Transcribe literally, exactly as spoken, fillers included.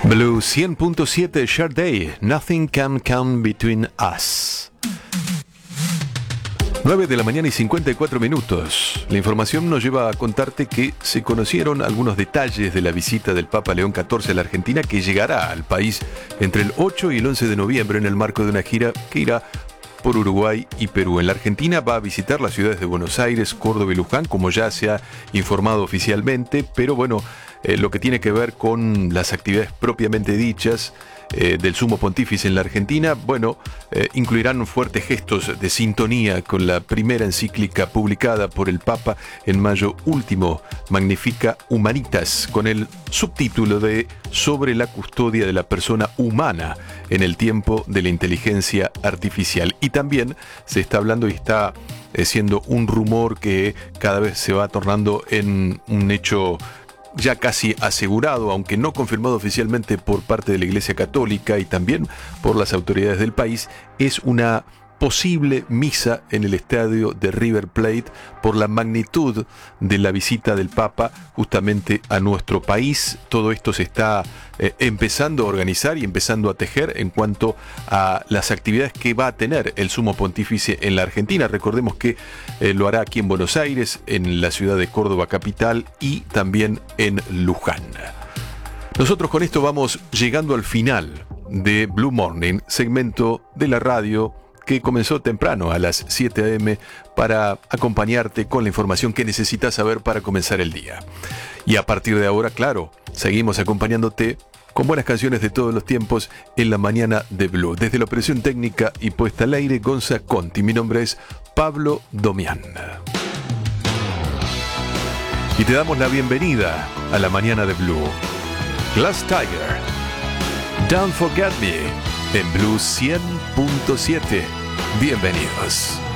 Blue cien punto siete Sade, Nothing Can Come Between Us. nueve de la mañana y cincuenta y cuatro minutos. La información nos lleva a contarte que se conocieron algunos detalles de la visita del Papa León catorce a la Argentina, que llegará al país entre el ocho y el once de noviembre en el marco de una gira que irá por Uruguay y Perú. En la Argentina va a visitar las ciudades de Buenos Aires, Córdoba y Luján, como ya se ha informado oficialmente, pero bueno, eh, lo que tiene que ver con las actividades propiamente dichas eh, del Sumo Pontífice en la Argentina, bueno, eh, incluirán fuertes gestos de sintonía con la primera encíclica publicada por el Papa en mayo último, Magnificat Humanitas, con el subtítulo de Sobre la custodia de la persona humana en el tiempo de la inteligencia artificial. Y también se está hablando y está eh, siendo un rumor que cada vez se va tornando en un hecho ya casi asegurado, aunque no confirmado oficialmente por parte de la Iglesia Católica y también por las autoridades del país, es una posible misa en el estadio de River Plate por la magnitud de la visita del Papa justamente a nuestro país. Todo esto se está eh, empezando a organizar y empezando a tejer en cuanto a las actividades que va a tener el Sumo Pontífice en la Argentina. Recordemos que eh, lo hará aquí en Buenos Aires, en la ciudad de Córdoba capital y también en Luján. Nosotros con esto vamos llegando al final de Blue Morning, segmento de la radio que comenzó temprano a las siete a eme para acompañarte con la información que necesitas saber para comenzar el día. Y a partir de ahora, claro, seguimos acompañándote con buenas canciones de todos los tiempos en la mañana de Blue. Desde la operación técnica y puesta al aire, Gonza Conti. Mi nombre es Pablo Domián. Y te damos la bienvenida a la mañana de Blue. Glass Tiger, Don't Forget Me, en Blue cien punto siete. Bienvenidos.